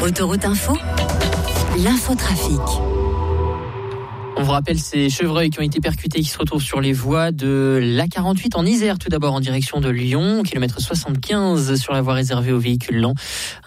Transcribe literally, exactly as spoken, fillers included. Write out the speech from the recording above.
Autoroute Info, l'infotrafic. On vous rappelle ces chevreuils qui ont été percutés, qui se retrouvent sur les voies de l'A quarante-huit en Isère, tout d'abord en direction de Lyon, kilomètre soixante-quinze sur la voie réservée aux véhicules lents.